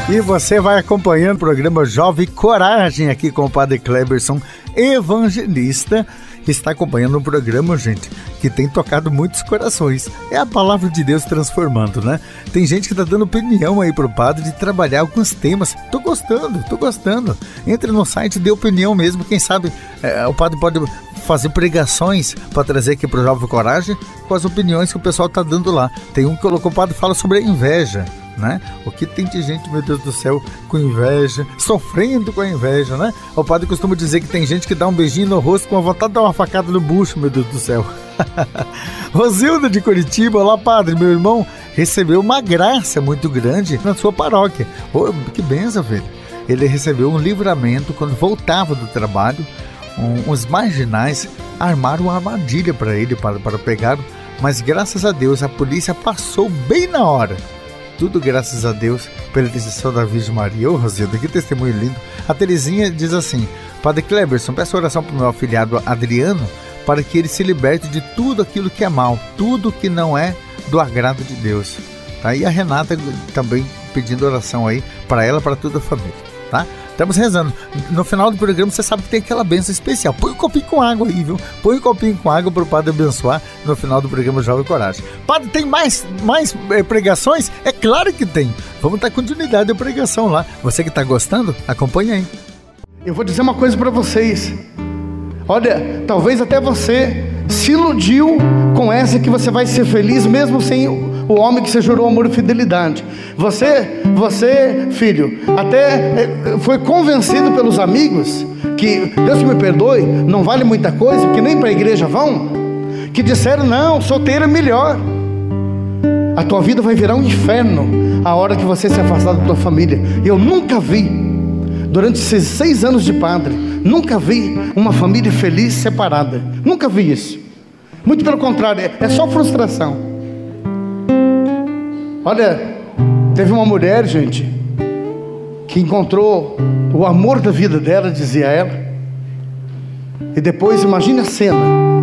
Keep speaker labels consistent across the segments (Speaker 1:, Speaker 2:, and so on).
Speaker 1: E você vai acompanhando o programa Jovem Coragem aqui com o Padre Cleberson, evangelista, que está acompanhando um programa, gente, que tem tocado muitos corações. É a palavra de Deus transformando, né? Tem gente que está dando opinião aí pro padre de trabalhar alguns temas. Tô gostando. Entre no site, dê opinião mesmo. Quem sabe o padre pode fazer pregações para trazer aqui pro Jovem Coragem com as opiniões que o pessoal tá dando lá. Tem um que colocou, o padre fala sobre a inveja, né? O que tem de gente, meu Deus do céu, com inveja, sofrendo com a inveja, né? O padre costuma dizer que tem gente que dá um beijinho no rosto com a vontade de dar uma facada no bucho, meu Deus do céu. Rosilda de Curitiba, olá padre, meu irmão recebeu uma graça muito grande na sua paróquia. Oh, que benção, velho. Ele recebeu um livramento quando voltava do trabalho. Os marginais armaram uma armadilha para ele, para pegar, mas graças a Deus a polícia passou bem na hora. Tudo graças a Deus, pela intercessão da Virgem Maria. Ô, Rosilda, que testemunho lindo. A Terezinha diz assim: Padre Cleberson, peço oração para o meu afilhado Adriano, para que ele se liberte de tudo aquilo que é mal, tudo que não é do agrado de Deus. Tá? E a Renata também pedindo oração aí para ela, para toda a família. Tá? Estamos rezando. No final do programa você sabe que tem aquela bênção especial. Põe um copinho com água aí, viu? Põe um copinho com água para o padre abençoar no final do programa Jovem Coragem. Padre, tem mais pregações? É claro que tem. Vamos dar continuidade à pregação lá. Você que está gostando, acompanha aí.
Speaker 2: Eu vou dizer uma coisa para vocês. Olha, talvez até você se iludiu com essa que você vai ser feliz mesmo sem o homem que você jurou amor e fidelidade. Você, filho, até foi convencido pelos amigos que, Deus que me perdoe, não vale muita coisa, que nem para a igreja vão, que disseram, não, solteiro é melhor. A tua vida vai virar um inferno a hora que você se afastar da tua família. Eu nunca vi, durante esses 6 anos de padre, nunca vi uma família feliz separada. Nunca vi isso. Muito pelo contrário, é só frustração. Olha, teve uma mulher, gente, que encontrou o amor da vida dela, dizia ela. E depois, imagine a cena.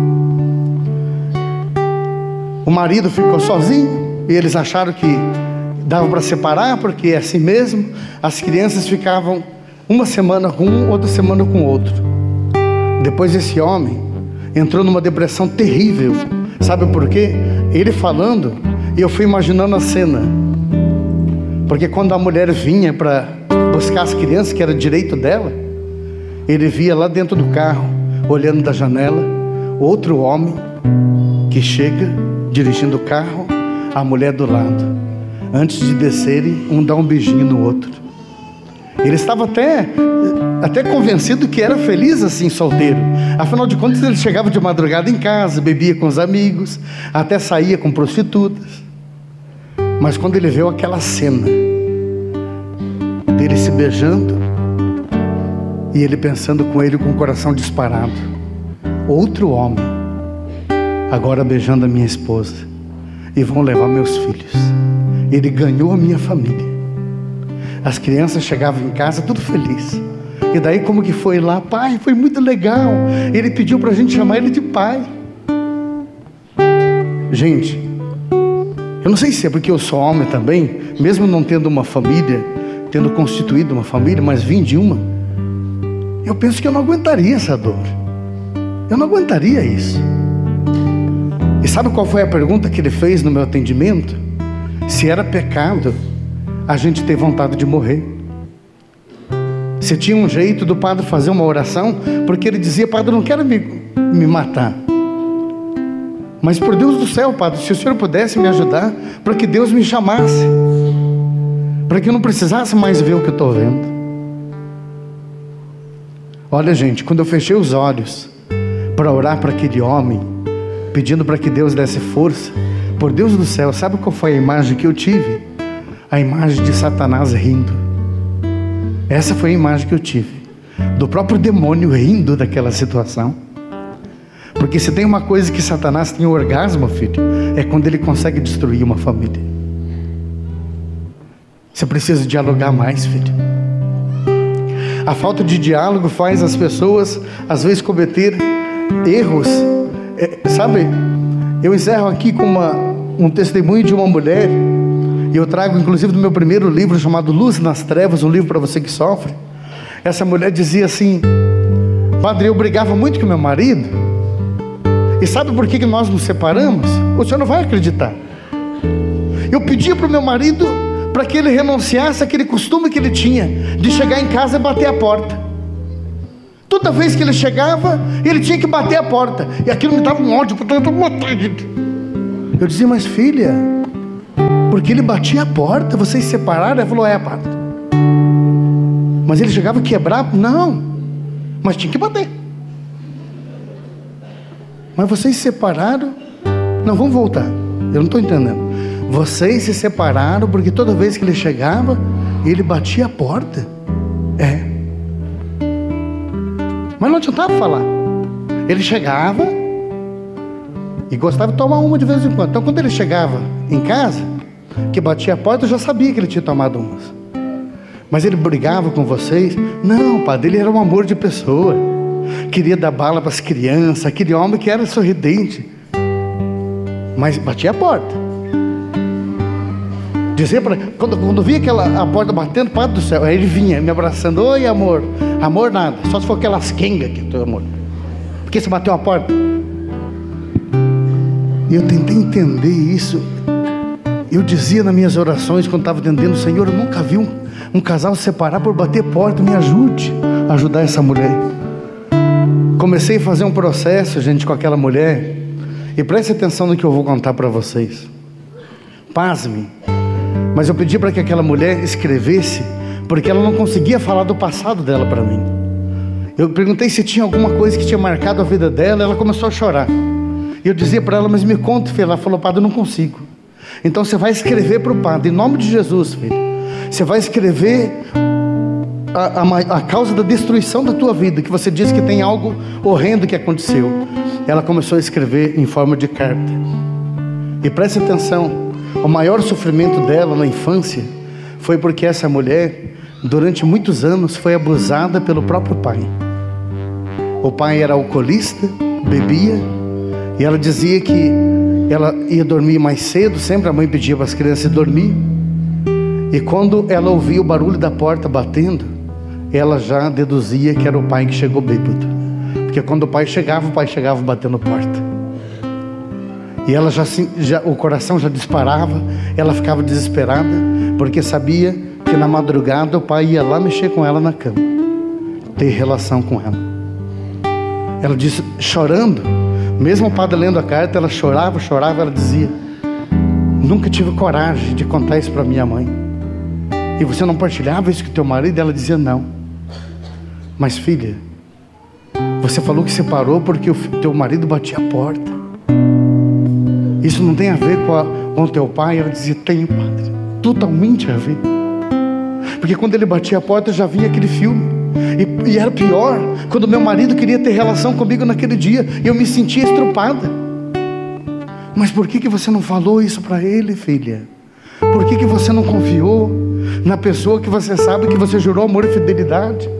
Speaker 2: O marido ficou sozinho e eles acharam que dava para separar, porque é assim mesmo. As crianças ficavam uma semana com um, outra semana com outro. Depois esse homem entrou numa depressão terrível. Sabe por quê? Ele falando, e eu fui imaginando a cena. Porque quando a mulher vinha para buscar as crianças, que era direito dela, ele via lá dentro do carro, olhando da janela, outro homem que chega dirigindo o carro, a mulher do lado. Antes de descerem, um dá um beijinho no outro. Ele estava até convencido que era feliz assim, solteiro. Afinal de contas, ele chegava de madrugada em casa, bebia com os amigos, até saía com prostitutas. Mas quando ele viu aquela cena dele se beijando e ele pensando com ele com o coração disparado, outro homem agora beijando a minha esposa e vão levar meus filhos. Ele ganhou a minha família. As crianças chegavam em casa tudo feliz. E daí como que foi lá? Pai, foi muito legal. Ele pediu pra gente chamar ele de pai. Gente, eu não sei se é porque eu sou homem também, mesmo não tendo uma família, tendo constituído uma família, mas vim de uma, eu penso que eu não aguentaria essa dor. Eu não aguentaria isso. E sabe qual foi a pergunta que ele fez no meu atendimento? Se era pecado a gente ter vontade de morrer. Se tinha um jeito do padre fazer uma oração, porque ele dizia, padre, eu não quero me matar. Mas por Deus do céu, padre, se o senhor pudesse me ajudar, para que Deus me chamasse, para que eu não precisasse mais ver o que eu estou vendo. Olha, gente, quando eu fechei os olhos para orar para aquele homem, pedindo para que Deus desse força, por Deus do céu, sabe qual foi a imagem que eu tive? A imagem de Satanás rindo. Essa foi a imagem que eu tive, do próprio demônio rindo daquela situação. Porque se tem uma coisa que Satanás tem orgasmo, filho, é quando ele consegue destruir uma família. Você precisa dialogar mais, filho. A falta de diálogo faz as pessoas às vezes cometer erros. Sabe, eu encerro aqui com um testemunho de uma mulher. eu trago inclusive do meu primeiro livro, chamado Luz nas Trevas, um livro para você que sofre. Essa mulher dizia assim: padre, eu brigava muito com meu marido, e sabe por que nós nos separamos? O senhor não vai acreditar. Eu pedia para o meu marido para que ele renunciasse àquele costume que ele tinha de chegar em casa e bater a porta. Toda vez que ele chegava, ele tinha que bater a porta, e aquilo me dava um ódio. Eu dizia: mas filha, porque ele batia a porta, vocês se separaram? Ela falou: é, padre. Mas ele chegava a quebrar? Não, mas tinha que bater. Mas vocês se separaram? Não, vamos voltar, eu não estou entendendo. Vocês se separaram porque toda vez que ele chegava, ele batia a porta? É. Mas não adiantava falar. Ele chegava e gostava de tomar uma de vez em quando. Então quando ele chegava em casa, que batia a porta, eu já sabia que ele tinha tomado umas. Mas ele brigava com vocês? Não, padre, ele era um amor de pessoa. Queria dar bala para as crianças, aquele homem que era sorridente. Mas batia a porta. Dizia para quando via a porta batendo, Padre do céu, aí ele vinha me abraçando: oi, amor. Amor nada, só se for aquelas quengas que tu, amor. Porque você bateu a porta. E eu tentei entender isso. Eu dizia nas minhas orações, quando estava atendendo: Senhor, eu nunca vi um casal se separar por bater porta. Me ajude a ajudar essa mulher. Comecei a fazer um processo, gente, com aquela mulher. E preste atenção no que eu vou contar para vocês. Pasme. Mas eu pedi para que aquela mulher escrevesse, porque ela não conseguia falar do passado dela para mim. Eu perguntei se tinha alguma coisa que tinha marcado a vida dela. Ela começou a chorar. E eu dizia para ela: mas me conta, filha. Ela falou: padre, eu não consigo. Então você vai escrever para o padre, em nome de Jesus, filha. Você vai escrever a causa da destruição da tua vida, que você diz que tem algo horrendo que aconteceu. Ela começou a escrever em forma de carta. E preste atenção, o maior sofrimento dela na infância foi porque essa mulher, durante muitos anos, foi abusada pelo próprio pai. O pai era alcoolista, bebia, e ela dizia que ela ia dormir mais cedo. Sempre a mãe pedia para as crianças dormir. E quando ela ouvia o barulho da porta batendo, ela já deduzia que era o pai que chegou bêbado. Porque quando o pai chegava batendo porta. E ela o coração já disparava. Ela ficava desesperada, porque sabia que na madrugada o pai ia lá mexer com ela na cama, ter relação com ela. Ela disse, chorando, mesmo o padre lendo a carta, ela chorava. Ela dizia: nunca tive coragem de contar isso para minha mãe. E você não partilhava isso com teu marido? Ela dizia: não. Mas filha, você falou que separou porque o teu marido batia a porta. Isso não tem a ver com o teu pai? Ela dizia: tem, padre, totalmente a ver. Porque quando ele batia a porta, já vinha aquele filme. E era pior, quando meu marido queria ter relação comigo naquele dia, eu me sentia estrupada. Mas por que você não falou isso para ele, filha? Por que você não confiou na pessoa que você sabe que você jurou amor e fidelidade?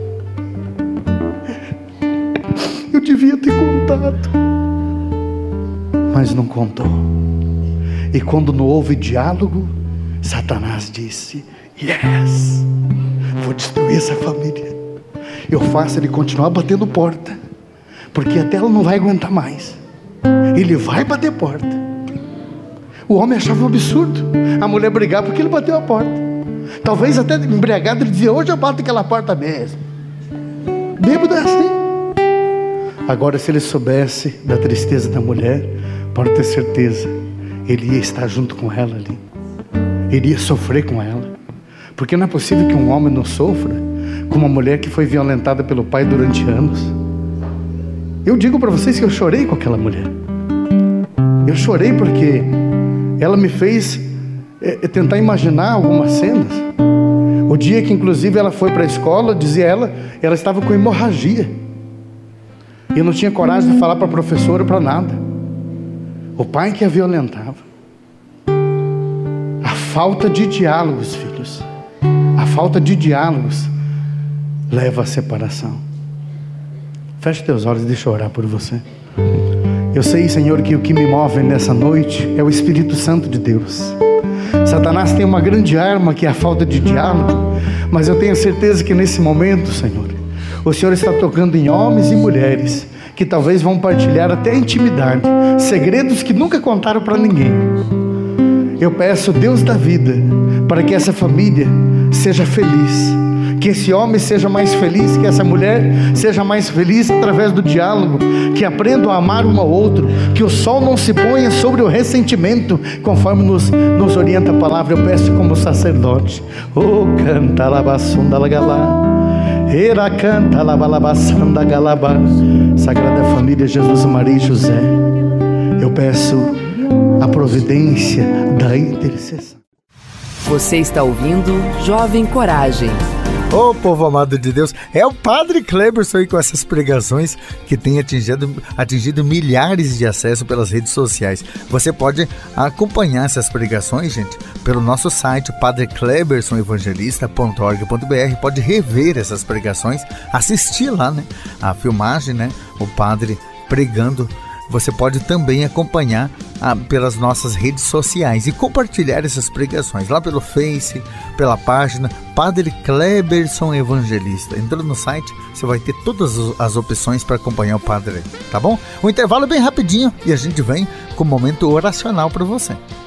Speaker 2: Eu devia ter contado, mas não contou. E quando não houve diálogo, Satanás disse: yes, vou destruir essa família. Eu faço ele continuar batendo porta, porque até ela não vai aguentar mais. Ele vai bater porta. O homem achava um absurdo a mulher brigar porque ele bateu a porta. Talvez até embriagado ele dizia: hoje eu bato aquela porta mesmo. Bêbado é assim. Agora, se ele soubesse da tristeza da mulher, pode ter certeza, ele ia estar junto com ela ali. Ele ia sofrer com ela. Porque não é possível que um homem não sofra com uma mulher que foi violentada pelo pai durante anos. Eu digo para vocês que eu chorei com aquela mulher. Eu chorei porque ela me fez tentar imaginar algumas cenas. O dia que inclusive ela foi para a escola, dizia ela estava com hemorragia. E eu não tinha coragem de falar para a professora, para nada. O pai que a violentava. A falta de diálogos, filhos. A falta de diálogos leva à separação. Feche teus olhos e deixa eu orar por você. Eu sei, Senhor, que o que me move nessa noite é o Espírito Santo de Deus. Satanás tem uma grande arma, que é a falta de diálogo, mas eu tenho certeza que nesse momento, Senhor, o Senhor está tocando em homens e mulheres que talvez vão partilhar até a intimidade, segredos que nunca contaram para ninguém. Eu peço, Deus da vida, para que essa família seja feliz, que esse homem seja mais feliz, que essa mulher seja mais feliz através do diálogo, que aprendam a amar um ao outro, que o sol não se ponha sobre o ressentimento, conforme nos orienta a palavra. Eu peço como sacerdote, canta labassunda lagalá, era canta labalabassanda galabá, Sagrada Família Jesus, Maria e José, eu peço a providência da intercessão.
Speaker 3: Você está ouvindo Jovem Coragem.
Speaker 1: Ô povo amado de Deus, é o Padre Cleberson aí com essas pregações que tem atingido milhares de acessos pelas redes sociais. Você pode acompanhar essas pregações, gente, pelo nosso site padreclebersonevangelista.org.br. Pode rever essas pregações, assistir lá, né, a filmagem, né, o padre pregando. Você pode também acompanhar pelas nossas redes sociais e compartilhar essas pregações lá pelo Face, pela página Padre Cleberson Evangelista. Entrando no site, você vai ter todas as opções para acompanhar o padre, tá bom? Um intervalo bem rapidinho e a gente vem com um momento oracional para você.